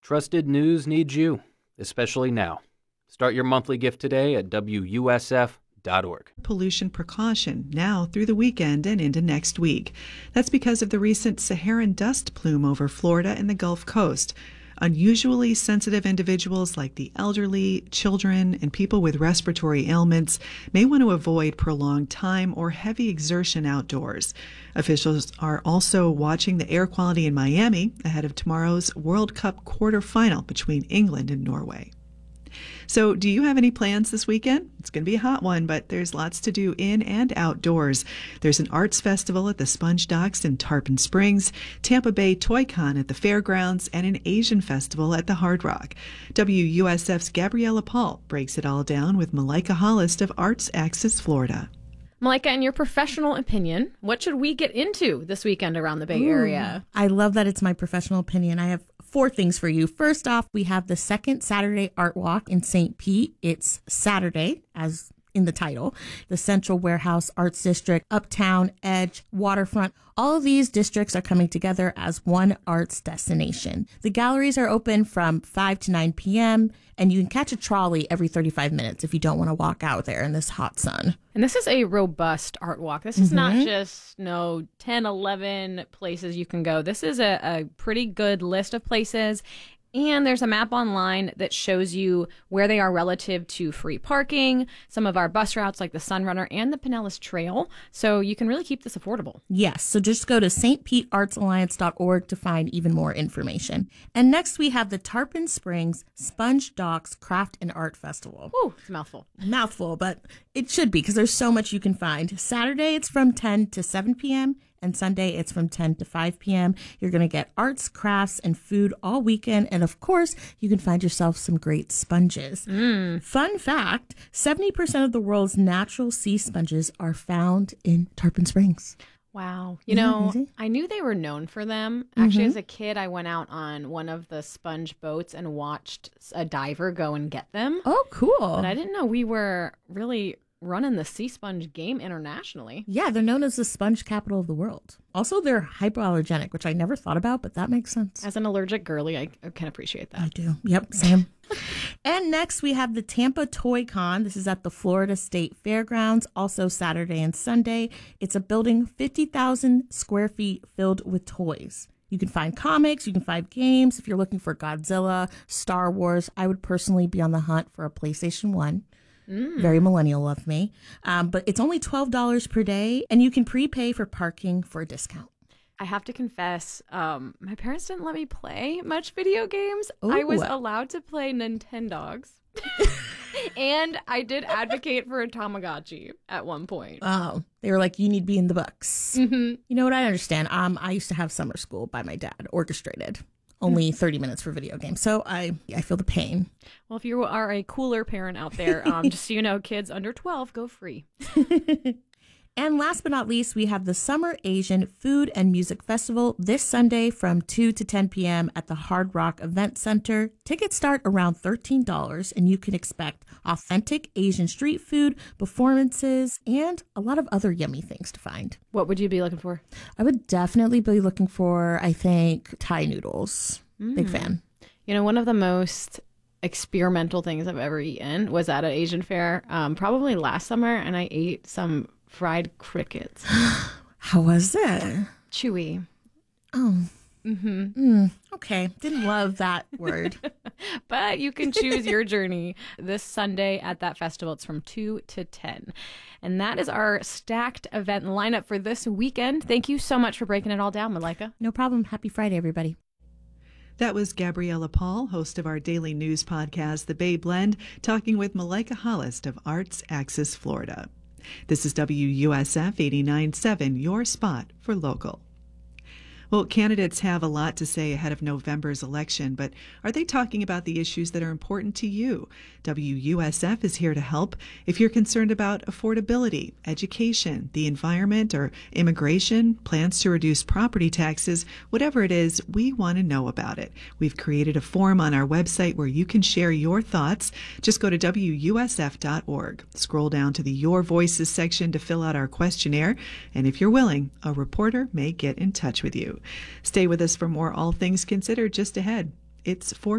Trusted news needs you, especially now. Start your monthly gift today at WUSF.org. Pollution precaution now through the weekend and into next week. That's because of the recent Saharan dust plume over Florida and the Gulf Coast. Unusually sensitive individuals like the elderly, children, and people with respiratory ailments may want to avoid prolonged time or heavy exertion outdoors. Officials are also watching the air quality in Miami ahead of tomorrow's World Cup quarterfinal between England and Norway. So do you have any plans this weekend? It's going to be a hot one, but there's lots to do in and outdoors. There's an arts festival at the Sponge Docks in Tarpon Springs, Tampa Bay Toy Con at the fairgrounds, and an Asian festival at the Hard Rock. WUSF's Gabriella Paul breaks it all down with Malika Hollis of Arts Axis Florida. Malika, in your professional opinion, what should we get into this weekend around the Bay Area? I love that it's my professional opinion. I have 4 things for you. First off, we have the second Saturday Art Walk in St. Pete. It's Saturday, as in the title. The Central Warehouse Arts District, Uptown, Edge, Waterfront. All of these districts are coming together as one arts destination. The galleries are open from 5 to 9 p.m., and you can catch a trolley every 35 minutes if you don't want to walk out there in this hot sun. And this is a robust art walk. This is not just 10, 11 places you can go. This is a pretty good list of places. And there's a map online that shows you where they are relative to free parking, some of our bus routes like the Sunrunner and the Pinellas Trail. So you can really keep this affordable. Yes, so just go to stpeteartsalliance.org to find even more information. And next we have the Tarpon Springs Sponge Docks Craft and Art Festival. Ooh, it's a mouthful. Mouthful, but it should be because there's so much you can find. Saturday it's from 10 to 7 p.m. and Sunday it's from 10 to 5 p.m. You're going to get arts, crafts, and food all weekend. And of course, you can find yourself some great sponges. Fun fact, 70% of the world's natural sea sponges are found in Tarpon Springs. Wow. You know, I knew they were known for them. Actually, as a kid, I went out on one of the sponge boats and watched a diver go and get them. Oh, cool. But I didn't know we were really running the sea sponge game internationally. Yeah, they're known as the sponge capital of the world. Also, they're hypoallergenic, which I never thought about, but that makes sense. As an allergic girly, I can appreciate that. I do. Yep, same. And next we have the Tampa Toy Con. This is at the Florida State Fairgrounds, also Saturday and Sunday. It's a building 50,000 square feet filled with toys. You can find comics, you can find games. If you're looking for Godzilla, Star Wars, I would personally be on the hunt for a PlayStation 1. Very millennial of me. But it's only $12 per day, and you can prepay for parking for a discount. I have to confess, my parents didn't let me play much video games. Ooh. I was allowed to play Nintendogs. And I did advocate for a Tamagotchi at one point. Oh, they were like, you need to be in the books. You know what? I understand. I used to have summer school by my dad, orchestrated. Only 30 minutes for video games. So I feel the pain. Well, if you are a cooler parent out there, just so you know, kids under 12 go free. And last but not least, we have the Summer Asian Food and Music Festival this Sunday from 2 to 10 p.m. at the Hard Rock Event Center. Tickets start around $13, and you can expect authentic Asian street food, performances, and a lot of other yummy things to find. What would you be looking for? I would definitely be looking for, I think, Thai noodles. Big fan. You know, one of the most experimental things I've ever eaten was at an Asian fair, probably last summer, and I ate some fried crickets. How was it? Chewy. Oh. Okay. Didn't love that word. But you can choose your journey this Sunday at that festival. It's from 2 to 10. And that is our stacked event lineup for this weekend. Thank you so much for breaking it all down, Malika. No problem. Happy Friday, everybody. That was Gabriella Paul, host of our daily news podcast, The Bay Blend, talking with Malika Hollis of Arts Axis Florida. This is WUSF 89.7, your spot for local. Well, candidates have a lot to say ahead of November's election, but are they talking about the issues that are important to you? WUSF is here to help. If you're concerned about affordability, education, the environment, or immigration, plans to reduce property taxes, whatever it is, we want to know about it. We've created a form on our website where you can share your thoughts. Just go to WUSF.org. Scroll down to the Your Voices section to fill out our questionnaire, and if you're willing, a reporter may get in touch with you. Stay with us for more All Things Considered just ahead. It's 4